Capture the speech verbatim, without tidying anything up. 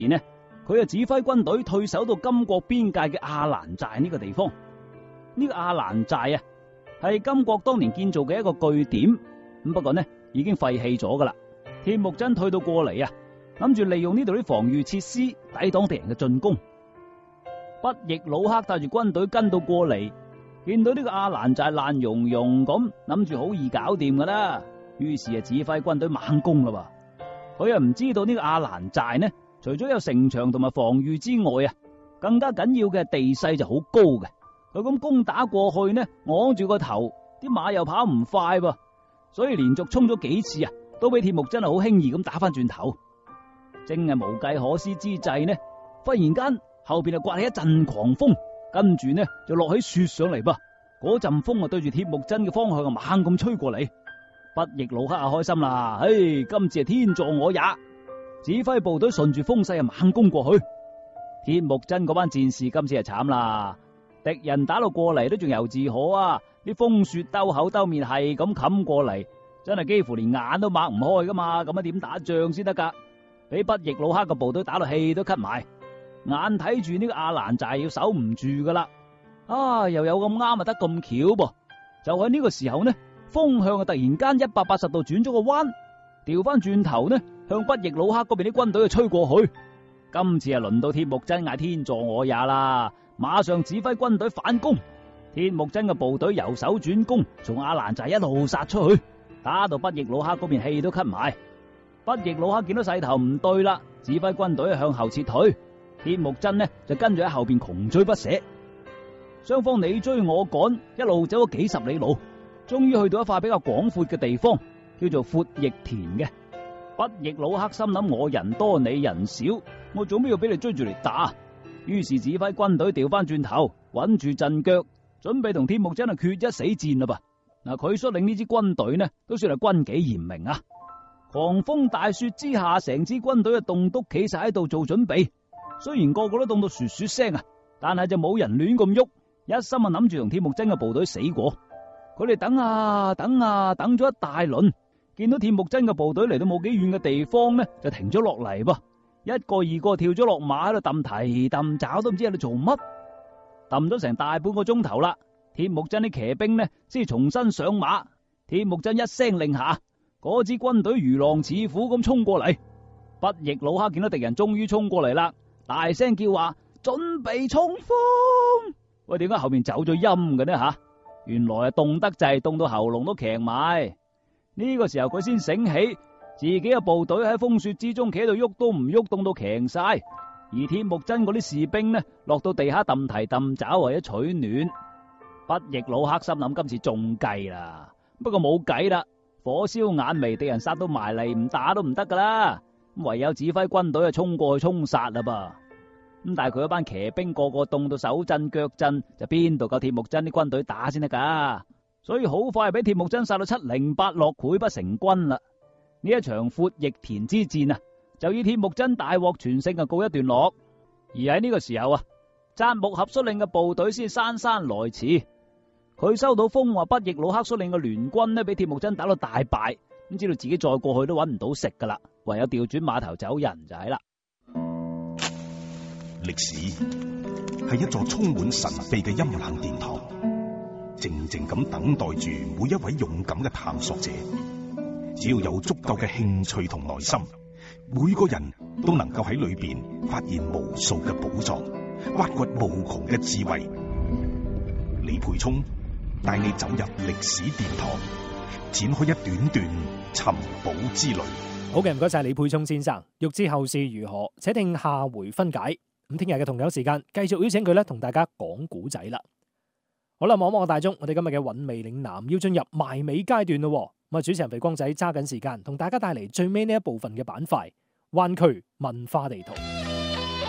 然呢，佢啊指揮軍隊退守到金國邊界嘅阿蘭寨呢個地方。呢、這個阿蘭寨啊，係金國當年建造嘅一個據點，咁不過呢已經廢棄咗噶啦。鐵木真退到過嚟啊，諗住利用呢度啲防禦設施抵擋敵人嘅進攻。北翼魯克帶住軍隊跟到過嚟，見到呢個阿蘭寨爛溶溶咁，諗住好易搞掂噶啦，於是啊指揮軍隊猛攻啦。佢又唔知道呢個阿蘭寨呢，除咗有城牆同埋防禦之外啊，更加緊要嘅地勢就好高嘅。佢咁攻打過去呢，昂住個頭，啲馬又跑唔快噃，所以連續衝咗幾次啊，都俾鐵木真係好輕易咁打翻轉頭。正係無計可施之際呢，忽然間後邊就颳起一陣狂風，跟住呢就落起雪上嚟噃。嗰陣風啊對住鐵木真嘅方向啊猛咁吹過嚟。北翼魯克啊開心啦，唉，今次係天助我也，指揮部隊順住風勢啊猛攻過去。鐵木真嗰班戰士今次係慘啦。敵人打到過嚟都仲猶自可啊！啲風雪兜口兜面係咁冚過嚟，真係幾乎連眼都擘唔開噶嘛！咁樣點打仗先得噶？俾北翼魯克個部隊打到氣都咳埋，眼睇住呢個阿蘭寨要守唔住噶啦！啊，又有咁啱啊，得咁巧噃！就喺呢個時候呢，風向啊突然間一百八十度轉咗個彎，調翻轉頭呢，向北翼魯克嗰邊啲軍隊去吹過去。今次啊輪到鐵木真嗌天助我也啦！馬上指揮軍隊反攻，鐵木真嘅部隊由守轉攻，從阿蘭寨一路殺出去，打到北翼魯克嗰邊氣都咳埋。北翼魯克見到勢頭唔對啦，指揮軍隊向後撤退，鐵木真呢就跟住喺後邊窮追不捨。雙方你追我趕，一路走咗幾十里路，終於去到一塊比較廣闊嘅地方，叫做闊翼田嘅。北翼魯克心諗，我人多你人少，我做咩要俾你追住嚟打？於是指揮軍隊調翻轉頭，穩住陣腳，準備同鐵木真係決一死戰啦噃。嗱，佢率領呢支軍隊呢，都算係軍紀嚴明啊。狂風大雪之下，成支軍隊嘅棟篤企晒喺度做準備。雖然個個都凍到雪雪聲啊，但係就冇人亂咁喐，一心啊諗住同鐵木真嘅部隊死過。佢哋等啊等啊等咗一大輪，見到鐵木真嘅部隊嚟到冇幾遠嘅地方呢，就停咗落嚟噃。一個二個跳咗落馬喺度揼蹄揼爪，都唔知喺度做乜。揼咗成大半個鐘頭啦，鐵木真啲騎兵呢先重新上馬。鐵木真一聲令下，嗰支軍隊如狼似虎咁衝過嚟。北翼魯克見到敵人終於衝過嚟啦，大聲叫話：準備衝鋒！喂，點解後面走咗音嘅呢吓？原來係凍得滯，凍到喉嚨都騎埋。呢個時候佢先醒起。自己嘅部隊喺風雪之中企喺度喐都唔喐，凍到騎晒。而鐵木真嗰啲士兵呢，落到地下揼蹄揼爪為咗取暖。北翼魯克心諗今次中計啦，不過冇計啦，火燒眼眉，敵人殺到埋嚟，唔打都唔得噶啦，唯有指揮軍隊啊衝過去衝殺啦噃。咁但係佢嗰班騎兵個個凍到手震腳震，就邊度夠鐵木真啲軍隊打先得噶？所以好快俾鐵木真殺到七零八落，潰不成軍啦。呢一場闊翼田之戰啊，就以鐵木真大獲全勝啊告一段落。而喺呢個時候啊，扎木合率領嘅部隊先姍姍來遲。佢收到風話北翼魯克率領嘅聯軍呢，俾鐵木真打到大敗，咁知道自己再過去都搵唔到食噶啦，唯有調轉碼頭走人就係啦。 歷史係一座充滿神秘嘅陰冷殿堂，靜靜咁等待住每一位勇敢嘅探索者。只要有足夠嘅興趣同耐心，每個人都能夠喺裏邊發現無數嘅寶藏，挖掘無窮嘅智慧。李培聰帶你走入歷史殿堂，展開一段段尋寶之旅。 好嘅，唔該晒李培聰先生。欲知後事如何，且聽下回分解。咁聽日嘅同樣時間，繼續邀請佢咧同大家講古仔啦。好啦，望望大鐘，我哋今日嘅韻味嶺南要進入埋尾階段咯。咁啊，主持人肥光仔揸緊時間同大家帶嚟最尾呢一部分嘅板塊——灣區文化地圖。